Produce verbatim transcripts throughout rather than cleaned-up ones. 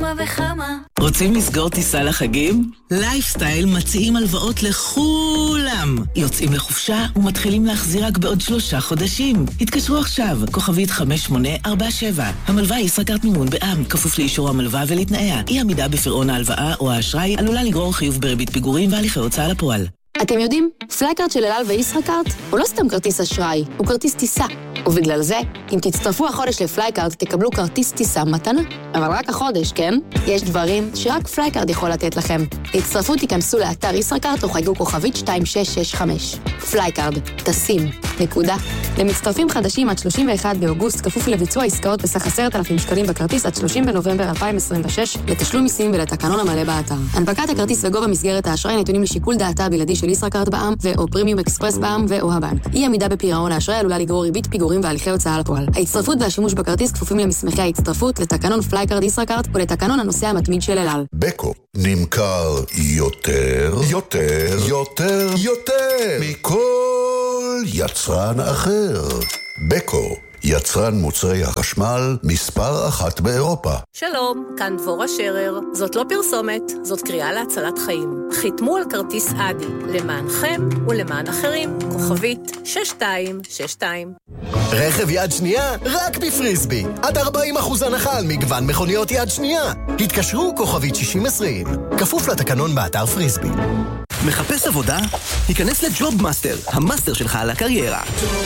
כמה וכמה. רוצים לסגור טיסה לחגים? לייפסטייל מציעים הלוואות לכולם. יוצאים לחופשה ומתחילים להחזיר רק בעוד שלושה חודשים. התקשרו עכשיו, כוכבית חמש שמונה ארבע שבע. המלווה ישראכרט מימון בע"מ, כפוף לאישור המלווה ולתנאיה. אי עמידה בפירעון ההלוואה או האשראי עלולה לגרור חיוב בריבית פיגורים והליכי הוצאה לפועל. אתם יודעים, פלייקארד של אל על וישראכרט הוא לא סתם כרטיס אשראי, הוא כרטיס טיסה. ובגלל זה, אם תצטרפו החודש לפלייקארד, תקבלו כרטיס טיסה מתנה. אבל רק החודש, כן? יש דברים שרק פלייקארד יכול לתת לכם. תצטרפו, תיכנסו לאתר ישראכרט או חייגו כוכבית שתיים שש שש חמש. פלייקארד, טסים, נקודה. למצטרפים חדשים עד שלושים ואחד באוגוסט, כפוף לביצוע עסקאות בסך עשרת אלפים שקלים בכרטיס עד שלושים בנובמבר אלפיים עשרים ושש, לתשלום מיסים ולתקנון המלא באתר. הנפקת הכרטיס וגובה מסגרת האשראי נתונים לשיקול דעתה הבלעדי של ישראכרט בע"מ ו/או פרימיום אקספרס בע"מ ו/או הבנק. אי עמידה בפירעון האשראי עלולה לגרור ריבית פיגורים והליכי הוצאה לפועל. ההצטרפות והשימוש בכרטיס כפופים למסמכי ההצטרפות, לתקנון פלייקארד ישראכרט ולתקנון הנוסע המתמיד של אל על. בקו נמכר יותר, יותר, יותר, יותר מכל יצרן אחר. בקו, יצרן מוצרי החשמל מספר אחת באירופה. שלום, כאן דבורה שרר. זאת לא פרסומת, זאת קריאה להצלת חיים. חיתמו על כרטיס אדי, למענכם ולמען אחרים. כוכבית שש שתיים שש שתיים. רכב יד שנייה רק בפריסבי. עד ארבעים אחוז הנחה על מגוון מכוניות יד שנייה. התקשרו כוכבית שישים עשרים. כפוף לתקנון באתר פריסבי. מחפש עבודה? היכנס לג'וב מאסטר, המאסטר שלך על הקריירה.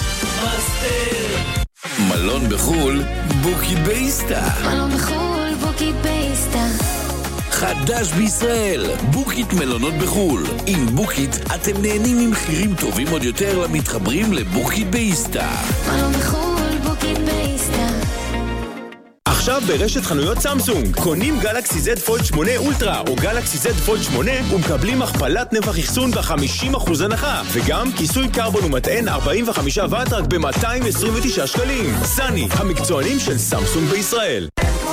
מלון בחול, בוקי בייסטה. מלון בחול, בוקי בייסטה. חדש בישראל, בוקית מלונות בחול. עם בוקית אתם נהנים ממחירים טובים עוד יותר למתחברים לבוקי בייסטה. מלון בחול, בוקי בייסטה. עכשיו ברשת חנויות סמסונג, קונים גלקסי זד פולד שמונה אולטרה או גלקסי זד פולד שמונה ומקבלים הכפלת נפח אחסון ב-חמישים אחוז הנחה, וגם כיסוי קרבון ומטען ארבעים וחמישה ואט רק ב-מאתיים עשרים ותשעה שקלים. סני, המקצוענים של סמסונג בישראל.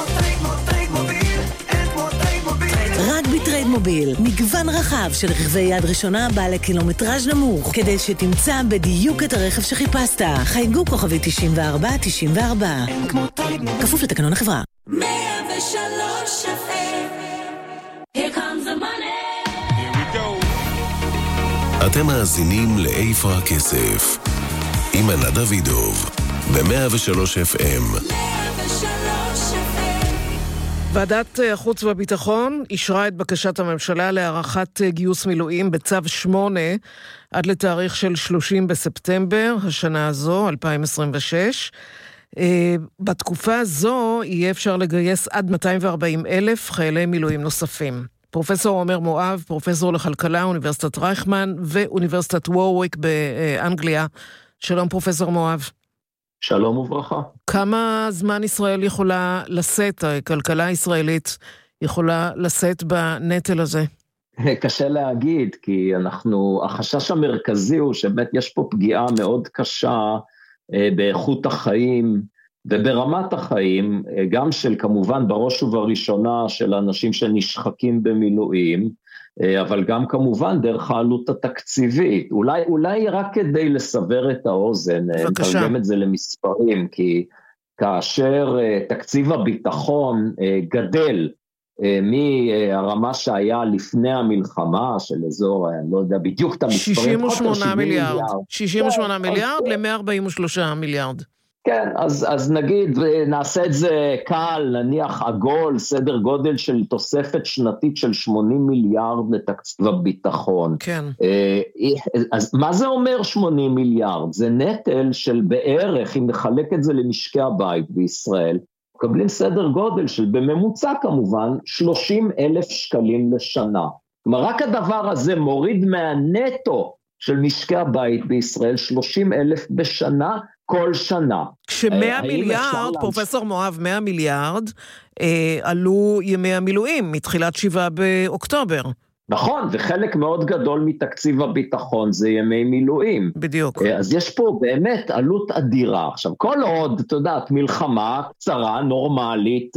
רק בטרייד מוביל, מגוון רחב של רכבי יד ראשונה בעל קילומטראז' נמוך, כדי שתמצא בדיוק את הרכב שחיפשת. חייגו כוכבי תשעים וארבע תשעים וארבע. כפוף לתקנון החברה. מאה ושלוש אף אם. Here comes the money. Here we go. אתם מאזינים לאיפה הכסף עם ענת דוידוב ב-מאה ושלוש אף אם. מאה ושלוש אף אם. ועדת החוץ והביטחון אישרה את בקשת הממשלה להארכת גיוס מילואים בצו שמונה עד לתאריך של שלושים בספטמבר, השנה הזו, אלפיים עשרים ושש. בתקופה הזו יהיה אפשר לגייס עד מאתיים וארבעים אלף חיילי מילואים נוספים. פרופסור עומר מואב, פרופסור לכלכלה, אוניברסיטת רייכמן ואוניברסיטת וורוויק באנגליה. שלום פרופסור מואב. שלום וברכה. כמה זמן ישראל יכולה לשאת, הכלכלה הישראלית יכולה לשאת בנטל הזה? קשה להגיד, כי אנחנו, החשש המרכזי הוא שבאמת יש פה פגיעה מאוד קשה באיכות החיים וברמת החיים, גם של כמובן בראש ובראשונה של אנשים שנשחקים במילואים, אבל גם כמובן דרך העלות התקציבית. אולי, אולי רק כדי לסבר את האוזן, נתרגם את זה למספרים, כי כאשר תקציב הביטחון גדל מהרמה שהיה לפני המלחמה של אזור, אני לא יודע בדיוק את המספרים, שישים ושמונה מיליארד, שישים ושמונה מיליארד ל-מאה ארבעים ושלושה מיליארד. כן, אז, אז נגיד, נעשה את זה קל, נניח עגול, סדר גודל של תוספת שנתית של שמונים מיליארד לתקציב הביטחון. כן. אז מה זה אומר שמונים מיליארד? זה נטל של בערך, אם נחלק את זה למשקי הבית בישראל, מקבלים סדר גודל של בממוצע כמובן, שלושים אלף שקלים לשנה. כלומר, רק הדבר הזה מוריד מהנטו של משקי הבית בישראל, שלושים אלף בשנה, כל שנה. כש-מאה מיליארד, פרופסור מואב, מאה מיליארד, אה, עלו ימי המילואים, מתחילת שבעה באוקטובר. נכון, וחלק מאוד גדול מתקציב הביטחון זה ימי מילואים. בדיוק. אז יש פה באמת עלות אדירה. עכשיו, כל עוד, אתה יודעת, מלחמה קצרה, נורמלית,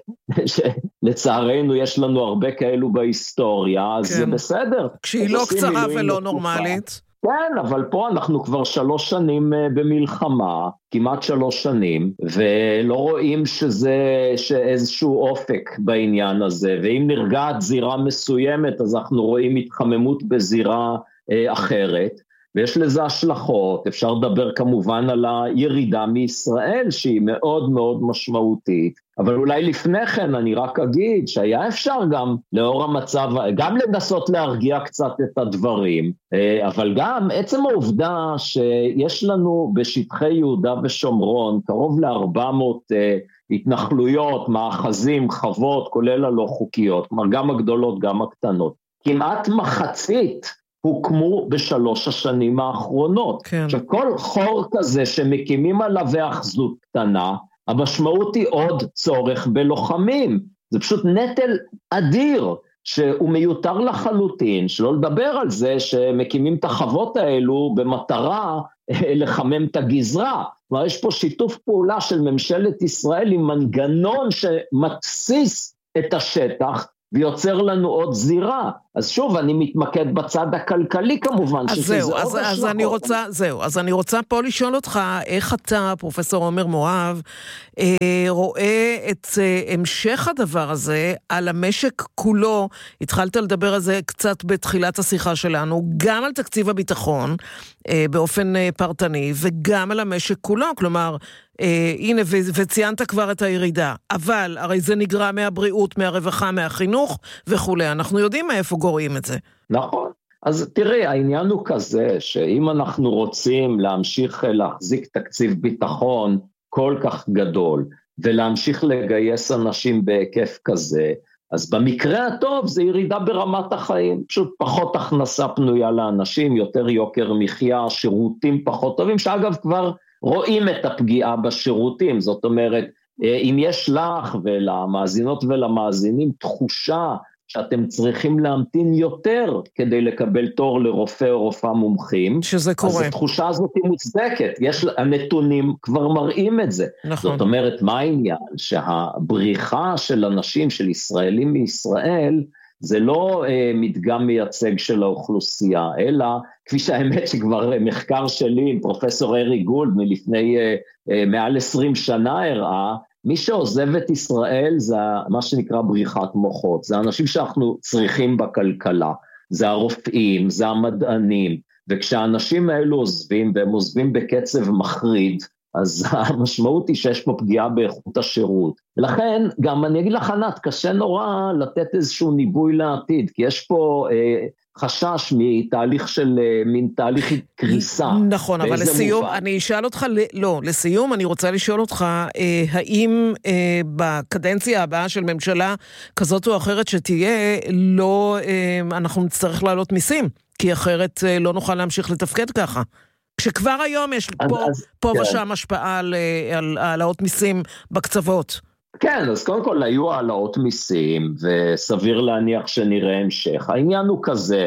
שלצערנו יש לנו הרבה כאלו בהיסטוריה, אז כן. זה בסדר. כשהיא לא קצרה ולא נורמלית. כן, אבל פה אנחנו כבר שלוש שנים במלחמה, כמעט שלוש שנים, ולא רואים שזה, שאיזשהו אופק בעניין הזה, ואם נרגעת זירה מסוימת, אז אנחנו רואים התחממות בזירה אה, אחרת, ויש לזה השלכות. אפשר לדבר כמובן על הירידה מישראל, שהיא מאוד מאוד משמעותית, אבל אולי לפני כן אני רק אגיד שהיה אפשר גם לאור המצב, גם לנסות להרגיע קצת את הדברים, אבל גם עצם העובדה שיש לנו בשטחי יהודה ושומרון קרוב ל-ארבע מאות התנחלויות, מאחזים, חוות, כולל הלא חוקיות, כלומר גם הגדולות גם הקטנות, כמעט מחצית הוקמו בשלוש השנים האחרונות. כן. שכל חור כזה שמקימים עליו האחזות קטנה, המשמעות היא עוד צורך בלוחמים. זה פשוט נטל אדיר, שהוא מיותר לחלוטין, שלא לדבר על זה שמקימים את החוות האלו במטרה לחמם את הגזרה. כלומר, יש פה שיתוף פעולה של ממשלת ישראל עם מנגנון שמתסיס את השטח, ויוצר לנו עוד זירה. אז שוב, אני מתמקד בצד הכלכלי כמובן. אז זהו, אז, אז אני רוצה, זהו, אז אני רוצה פה לשאול אותך, איך אתה, פרופסור עומר מואב, אה, רואה את אה, המשך הדבר הזה על המשק כולו? התחלת לדבר על זה קצת בתחילת השיחה שלנו, גם על תקציב הביטחון, אה, באופן אה, פרטני, וגם על המשק כולו, כלומר, אה, הנה, ו- וציינת כבר את הירידה, אבל הרי זה נגרע מהבריאות, מהרווחה, מהחינוך וכו'. אנחנו יודעים מאיפה גורעים את זה. נכון. אז תראי, העניין הוא כזה, שאם אנחנו רוצים להמשיך להחזיק תקציב ביטחון כל כך גדול, ולהמשיך לגייס אנשים בהיקף כזה, אז במקרה הטוב זה ירידה ברמת החיים, פשוט פחות הכנסה פנויה לאנשים, יותר יוקר מחיה, שירותים פחות טובים, שאגב כבר רואים את הפגיעה בשירותים. זאת אומרת, אם יש לך ולמאזינות ולמאזינים תחושה שאתם צריכים להמתין יותר כדי לקבל תור לרופא או רופאה מומחים, שזה קורה. אז התחושה הזאת היא מוצדקת, יש, הנתונים כבר מראים את זה. נכון. זאת אומרת, מה העניין? שהבריחה של אנשים, של ישראלים מישראל, זה לא אה, מדגם מייצג של האוכלוסייה, אלא כפי שהאמת שכבר מחקר שלי עם פרופסור ארי גולד מלפני אה, אה, מעל עשרים שנה הראה, מי שעוזב את ישראל זה מה שנקרא בריחת מוחות, זה האנשים שאנחנו צריכים בכלכלה, זה הרופאים, זה המדענים, וכשהאנשים האלו עוזבים, והם עוזבים בקצב מחריד, אז המשמעות היא שיש פה פגיעה באיכות השירות. ולכן, גם אני אגיד לך ענת, קשה נורא לתת איזשהו ניבוי לעתיד, כי יש פה אה, חשש מתהליך של, אה, מין תהליך קריסה. נכון, אבל לסיום, מובן. אני אשאל אותך, לא, לסיום אני רוצה לשאול אותך, אה, האם אה, בקדנציה הבאה של ממשלה כזאת או אחרת שתהיה, לא, אה, אנחנו נצטרך לעלות מיסים, כי אחרת אה, לא נוכל להמשיך לתפקד ככה. שכבר היום יש אז, פה, אז, פה כן. ושם השפעה על, על העלאות מיסים בקצוות. כן, אז קודם כל היו העלאות מיסים, וסביר להניח שנראה המשך. העניין הוא כזה,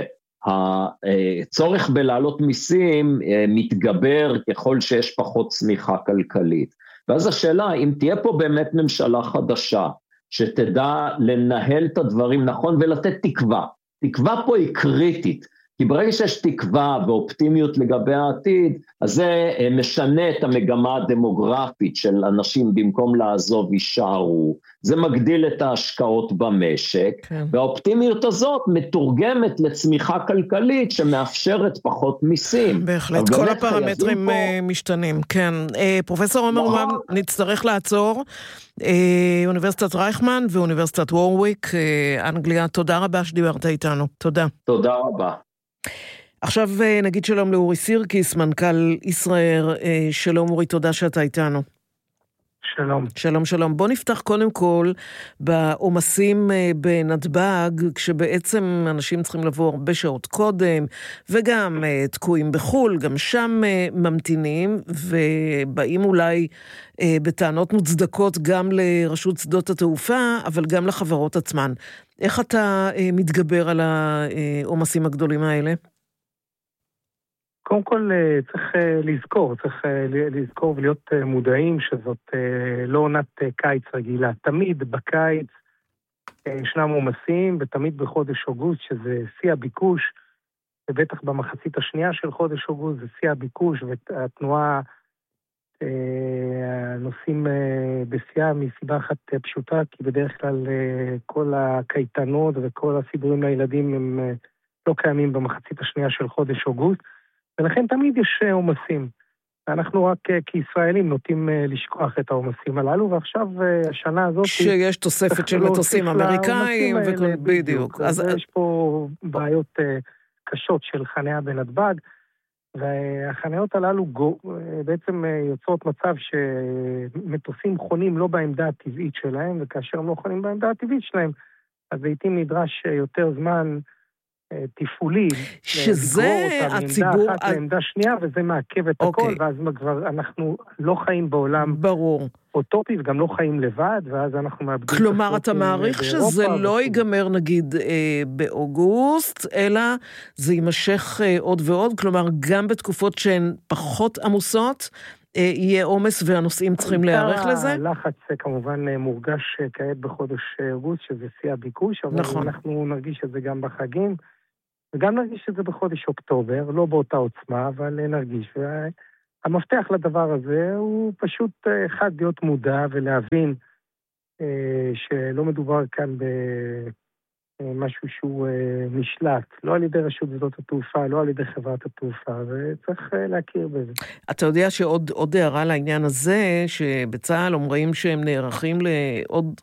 הצורך בלהעלות מיסים מתגבר ככל שיש פחות צמיחה כלכלית. ואז השאלה, אם תהיה פה באמת ממשלה חדשה, שתדע לנהל את הדברים נכון ולתת תקווה. תקווה פה היא קריטית. כי ברגע שיש תקווה ואופטימיות לגבי העתיד, אז זה משנה את המגמה הדמוגרפית של אנשים במקום לעזוב יישארו, זה מגדיל את ההשקעות במשק, כן. והאופטימיות הזאת מתורגמת לצמיחה כלכלית שמאפשרת פחות מיסים. בהחלט, כל הפרמטרים פה... משתנים, כן. פרופסור עומר מואב, נצטרך לעצור, אוניברסיטת רייכמן ואוניברסיטת וורוויק, אנגליה, תודה רבה שדיברת איתנו, תודה. תודה רבה. עכשיו נגיד שלום לאורי סירקיס, מנכ"ל ישראל. שלום אורי, תודה שאתה איתנו. שלום. שלום, שלום. בוא נפתח קודם כל בעומסים בנתב"ג, כשבעצם אנשים צריכים לבוא הרבה שעות קודם, וגם תקועים בחול, גם שם ממתינים, ובאים אולי בטענות מוצדקות גם לרשות שדות התעופה, אבל גם לחברות עצמן. איך אתה מתגבר על העומסים הגדולים האלה? קודם כל צריך לזכור, צריך לזכור ולהיות מודעים שזאת לא עונת קיץ רגילה. תמיד בקיץ ישנם עומסים, ותמיד בחודש אוגוסט, שזה שיא הביקוש, ובטח במחצית השנייה של חודש אוגוסט, זה שיא הביקוש, והתנועה נוסעים בשיאה מסיבה אחת פשוטה, כי בדרך כלל כל הקייטנות וכל הסידורים לילדים הם לא קיימים במחצית השנייה של חודש אוגוסט, ולכן תמיד יש עומסים. אנחנו רק כישראלים נוטים לשכוח את העומסים הללו, ועכשיו השנה הזאת... שיש תוספת של מטוסים אמריקאים, בדיוק. אז יש פה בעיות קשות של חניה בנתב"ג, והחניות הללו בעצם יוצרות מצב שמטוסים חונים לא בעמדה הטבעית שלהם, וכאשר הם לא חונים בעמדה הטבעית שלהם, אז לעתים נדרש יותר זמן תפעולי, שזה הציבור... אחת לעמדה שנייה, וזה מעכב את הכל, ואז כבר אנחנו לא חיים בעולם ברור. אוטופי, וגם לא חיים לבד, ואז אנחנו מאבדים... כלומר, אתה מעריך שזה לא ייגמר נגיד באוגוסט, אלא זה יימשך עוד ועוד, כלומר, גם בתקופות שהן פחות עמוסות, יהיה עומס והנוסעים צריכים להיערך לזה? הלחץ כמובן מורגש כעת בחודש אוגוסט, שזה שיא הביקוש, אבל נכון. אנחנו נרגיש את זה גם בחגים, וגם נרגיש את זה בחודש אוקטובר, לא באותה עוצמה, אבל נרגיש. והמפתח לדבר הזה הוא פשוט אחד להיות מודע ולהבין שלא מדובר כאן במשהו שהוא נשלט, לא על ידי רשות שדות התעופה, לא על ידי חברת התעופה, וצריך להכיר בזה. אתה יודע שעוד עוד הערה לעניין הזה, שבצה"ל אומרים שהם נערכים לעוד